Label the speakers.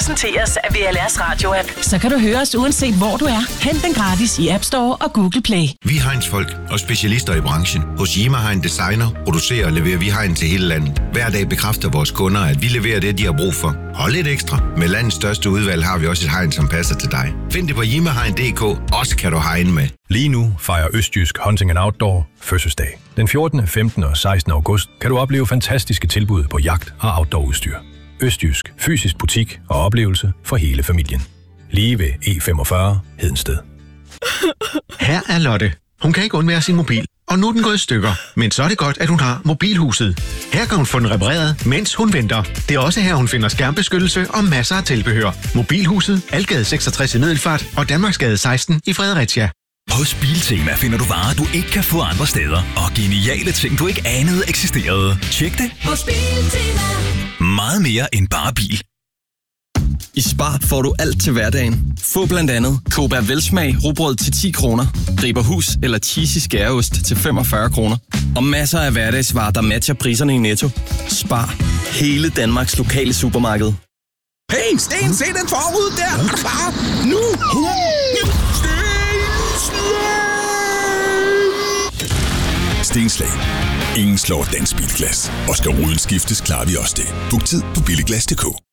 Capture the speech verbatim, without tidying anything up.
Speaker 1: præsenteres af V L R's radio-app.
Speaker 2: Så kan du høre os uanset hvor du er. Hent den gratis i App Store og Google Play.
Speaker 3: Vi er Heinz folk og specialister i branchen. Hos Yima Hein Designer producerer og leverer vi hegn til hele landet. Hver dag bekræfter vores kunder, at vi leverer det, de har brug for. Og lidt ekstra. Med landets største udvalg har vi også et hegn, som passer til dig. Find det på yimahegn punktum d k. Også kan du hegne med.
Speaker 4: Lige nu fejrer Østjysk Hunting and Outdoor fødselsdag. Den fjortende, femtende og sekstende august kan du opleve fantastiske tilbud på jagt og outdoorudstyr. Østjysk. Fysisk butik og oplevelse for hele familien. Lige ved E femogfyrre Hedensted.
Speaker 5: Her er Lotte. Hun kan ikke undvære sin mobil, og nu er den gået i stykker. Men så er det godt, at hun har Mobilhuset. Her kan hun få den repareret, mens hun venter. Det er også her, hun finder skærmbeskyttelse og masser af tilbehør. Mobilhuset, Algade seksogtres i Middelfart og Danmarksgade seksten i Fredericia.
Speaker 6: Hos Biltema finder du varer, du ikke kan få andre steder, og geniale ting, du ikke anede eksisterede. Tjek det
Speaker 7: hos Biltema.
Speaker 6: Meget mere end bare bil.
Speaker 8: I Spar får du alt til hverdagen. Få blandt andet Cobra Velsmag rugbrød til ti kroner, Riberhus eller cheesy skæreost til femogfyrre kroner. Og masser af hverdagsvarer, der matcher priserne i Netto. Spar. Hele Danmarks lokale supermarked.
Speaker 9: Hey, Sten, se den forud der! Er du klar? Nu!
Speaker 10: Stenslag. Ingen slår dansk bilglas. Og skal ruden skiftes, klarer vi også det. Book tid på billiglas punktum d k.